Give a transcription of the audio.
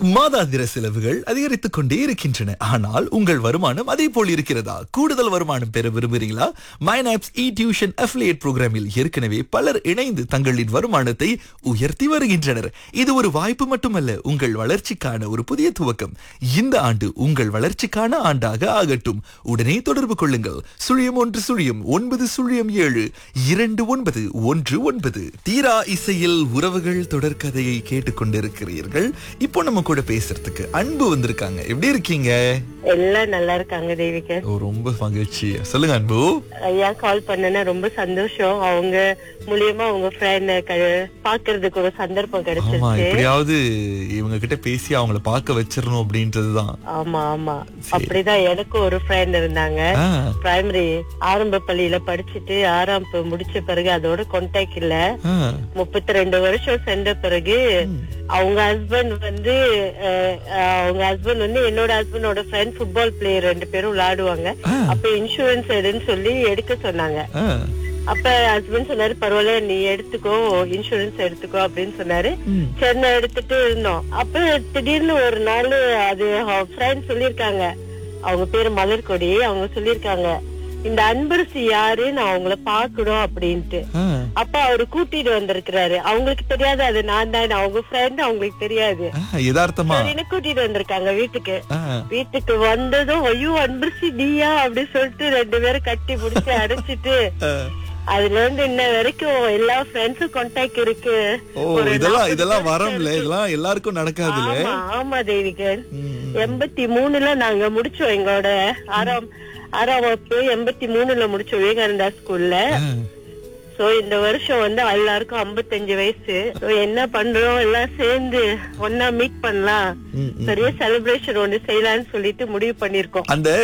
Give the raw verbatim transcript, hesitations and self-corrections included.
மாதாந்திர செலவுகள் அதிகரித்துக் கொண்டே இருக்கின்றன. ஆனால் உங்கள் வருமானம் அதே போல் இருக்கிறதா? கூடுதல் வருமானம் பெற விரும்புகிறீங்களா? மைனாப்ஸ் இ டியூஷன் அஃபிலியேட் புரோகிராமில் ஏற்கனவே பலர் இணைந்து தங்களின் வருமானத்தை உயர்த்தி வருகின்றனர். இது ஒரு வாய்ப்பு மட்டுமல்ல, உங்கள் வளர்ச்சிக்கான ஒரு புதிய துவக்கம். இந்த ஆண்டு உங்கள் வளர்ச்சிக்கான ஆண்டாக ஆகட்டும். உடனே தொடர்பு கொள்ளுங்கள். சுழியம் ஒன்று சுழியம் ஒன்பது சுழியம் ஏழு இரண்டு ஒன்பது ஒன்று ஒன்பது. தீரா இசையில் உறவுகள் தொடர்கதையை கேட்டுக்கொண்டிருக்கிறீர்கள். இப்போ நம்ம கூட பேசுறதுக்கு அன்பு வந்திருக்காங்க. எப்படி இருக்கீங்க? எல்லாம் நல்லா இருக்காங்க தேவிகா. ஓ, ரொம்ப மகிழ்ச்சி. சொல்லுங்க அன்பு. ஐயா கால் பண்ணனா ரொம்ப சந்தோஷம். அவங்க மூலியமா அவங்க ஃப்ரெண்ட் பாக்குறதுக்கு ஒரு சந்தர்ப்பம் ஆமா, கிடைச்சிருச்சு. எப்படியாவது இவங்க கிட்ட பேசி அவங்கள பார்க்க வச்சிரணும் அப்படின்றதுதான். ஆமா ஆமா அப்படிதான். எனக்கும் ஒரு ஃப்ரெண்ட் இருந்தாங்க. ஆ, பிரைமரி ஆரம்ப பள்ளியில படிச்சுட்டு ஆறாம் வகுப்பு முடிச்ச பிறகு அதோட கான்டாக்ட் இல்ல. ஆ, முப்பத்தி ரெண்டு வருஷம் சென்ற பிறகு அவங்க ஹஸ்பண்ட் வந்து அஹ், அவங்க ஹஸ்பண்ட் வந்து என்னோட ஹஸ்பண்டோட ஃப்ரெண்ட் ஃபுட்பால் பிளேயர், ரெண்டு பேரும் விளையாடுவாங்க. ஆ, அப்ப இன்சூரன்ஸ் எடுன்னு சொல்லி எடுக்க சொன்னாங்க. ஆ, அப்ப ஹஸ்பண்ட் சொன்னாரு, பரவாயில்ல நீ எடுத்துக்கோ, இன்சூரன்ஸ் எடுத்துக்கோ அப்படின்னு சொன்னாரு. ம், சரி நான் எடுத்துட்டு இருந்தோம். அப்ப திடீர்னு ஒரு நாள் அது ஃப்ரெண்ட் சொல்லிருக்காங்க, அவங்க பேரு மலர்கொடி. அவங்க சொல்லிருக்காங்க, இந்த அன்பரசி யாரு, நான் அவங்கள பாக்கணும் அப்படின்ட்டு. ஆ. அப்ப அவரு கூட்டிட்டு வந்திருக்கிறாரு. அவங்களுக்கு தெரியாது அது நான் தான், அவங்க ஃப்ரெண்ட், அவங்களுக்கு தெரியாது. ஆ, யதார்த்தமா. சரின்னு கூட்டிட்டு வந்திருக்காங்க வீட்டுக்கு. ஆ, வீட்டுக்கு வந்ததும் ஐயோ அன்பரசி நீயா அப்படி சொல்லிட்டு ரெண்டு பேரும் கட்டி பிடிச்சு அடைச்சிட்டு ஆ. அதுல இருந்து இன்ன வரைக்கும் எல்லா ஃப்ரெண்ட்ஸும் கான்டாக்ட் இருக்கு. ஓ, ஒரு இதெல்லாம் நாற்பது இதெல்லாம் பேர் வரம்ல, இருக்கு. இதெல்லாம் எல்லாருக்கும் நடக்காதுல்ல. ஆமா ஆமா தேவிகன். ம், எண்பத்தி மூணுல நாங்க முடிச்சோம் எங்களோட ஆறாம் ஆறாம் வகுப்பு. எண்பத்தி மூணுல முடிச்சோம் விவேகானந்தா ஸ்கூல்ல. ஆ. சோ இந்த வருஷம் வந்து எல்லாருக்கும் ஐம்பத்தஞ்சு வயசு. So, என்ன பண்றோம், எல்லாம் சேர்ந்து ஒன்னா மீட் பண்ணலாம், ம், ம். பெரிய செலிப்ரேஷன் ஒண்ணு செய்யலாம்னு சொல்லிட்டு முடிவு பண்ணிருக்கோம். அந்த